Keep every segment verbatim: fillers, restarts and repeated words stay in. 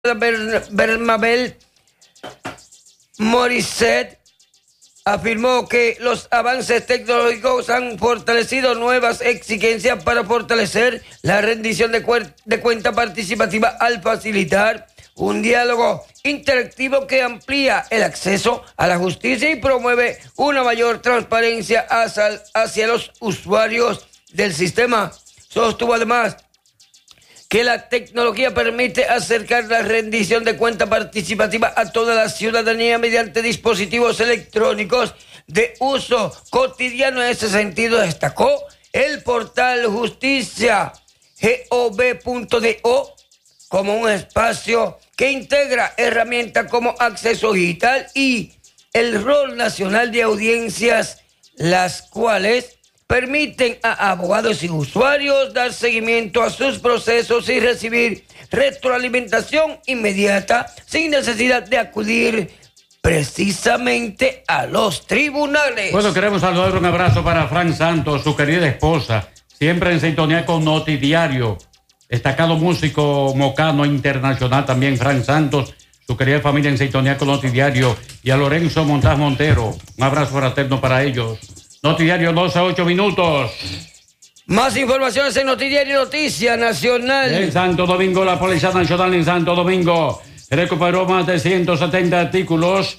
Bernabel Morisset afirmó que los avances tecnológicos han fortalecido nuevas exigencias para fortalecer la rendición de, cuer- de cuenta participativa al facilitar un diálogo interactivo que amplía el acceso a la justicia y promueve una mayor transparencia hacia, hacia los usuarios del sistema. Sostuvo además que la tecnología permite acercar la rendición de cuenta participativa a toda la ciudadanía mediante dispositivos electrónicos de uso cotidiano. En ese sentido, destacó el portal justicia gov punto do como un espacio que integra herramientas como acceso digital y el rol nacional de audiencias, las cuales permiten a abogados y usuarios dar seguimiento a sus procesos y recibir retroalimentación inmediata sin necesidad de acudir precisamente a los tribunales. Bueno, queremos saludar, un abrazo para Frank Santos, su querida esposa, siempre en sintonía con Noti Diario, destacado músico mocano internacional también, Frank Santos, su querida familia en sintonía con Noti Diario, y a Lorenzo Montaz Montero, un abrazo fraterno para ellos. Notidiario doce a ocho minutos. Más informaciones en Notidiario Noticia Nacional. En Santo Domingo, la Policía Nacional en Santo Domingo recuperó más de ciento setenta artículos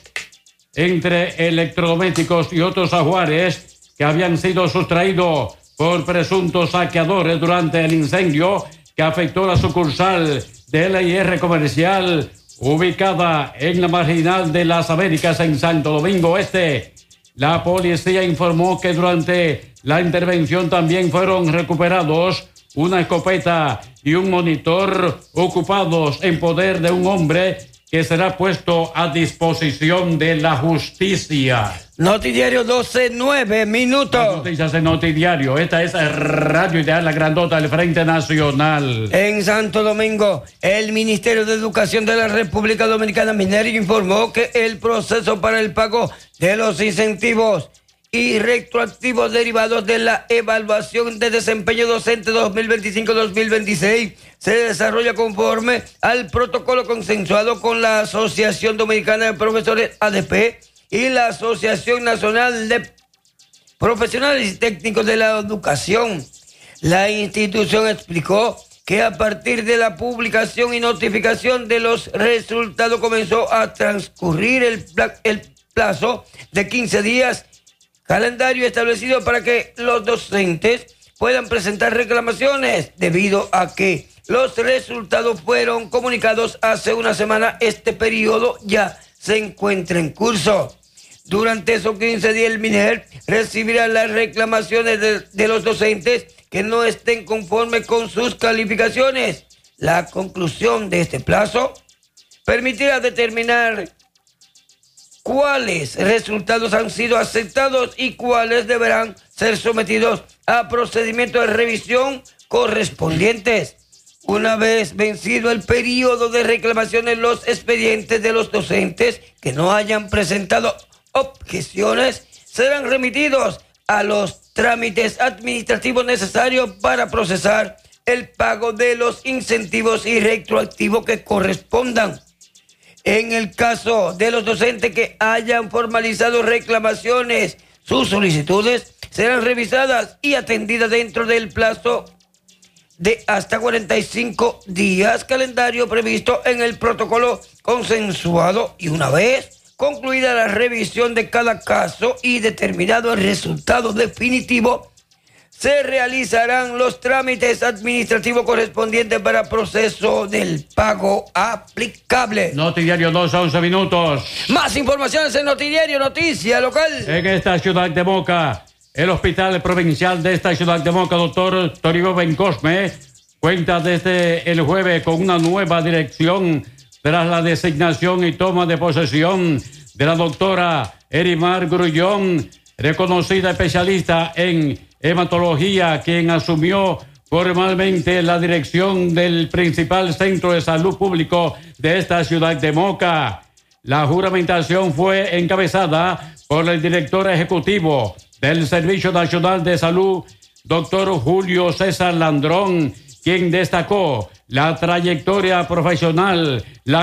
entre electrodomésticos y otros ajuares que habían sido sustraídos por presuntos saqueadores durante el incendio que afectó la sucursal de L I R Comercial ubicada en la marginal de las Américas en Santo Domingo Este. La policía informó que durante la intervención también fueron recuperados una escopeta y un monitor ocupados en poder de un hombre que será puesto a disposición de la justicia. Notidiario doce, nueve minutos. Las noticias en Notidiario. Esta es Radio Ideal, la grandota del Frente Nacional. En Santo Domingo, el Ministerio de Educación de la República Dominicana Minerio informó que el proceso para el pago de los incentivos y retroactivos derivados de la evaluación de desempeño docente dos mil veinticinco dos mil veintiséis se desarrolla conforme al protocolo consensuado con la Asociación Dominicana de Profesores A D P y la Asociación Nacional de Profesionales y Técnicos de la Educación. La institución explicó que a partir de la publicación y notificación de los resultados comenzó a transcurrir el, pla- el plazo de quince días, calendario establecido para que los docentes puedan presentar reclamaciones debido a que los resultados fueron comunicados hace una semana. Este periodo ya se encuentra en curso. Durante esos quince días el MINER recibirá las reclamaciones de, de los docentes que no estén conformes con sus calificaciones. La conclusión de este plazo permitirá determinar cuáles resultados han sido aceptados y cuáles deberán ser sometidos a procedimientos de revisión correspondientes. Una vez vencido el periodo de reclamaciones, los expedientes de los docentes que no hayan presentado objeciones serán remitidos a los trámites administrativos necesarios para procesar el pago de los incentivos y retroactivos que correspondan. En el caso de los docentes que hayan formalizado reclamaciones, sus solicitudes serán revisadas y atendidas dentro del plazo de hasta cuarenta y cinco días, calendario previsto en el protocolo consensuado, y una vez concluida la revisión de cada caso y determinado el resultado definitivo, se realizarán los trámites administrativos correspondientes para proceso del pago aplicable. Notidiario dos a once minutos. Más informaciones en Notidiario Noticia Local. En esta ciudad de Moca, el hospital provincial de esta ciudad de Moca, doctor Toribio Bencosme, cuenta desde el jueves con una nueva dirección tras la designación y toma de posesión de la doctora Erimar Grullón, reconocida especialista en hematología, quien asumió formalmente la dirección del principal centro de salud público de esta ciudad de Moca. La juramentación fue encabezada por el director ejecutivo del Servicio Nacional de Salud, doctor Julio César Landrón, quien destacó la trayectoria profesional, la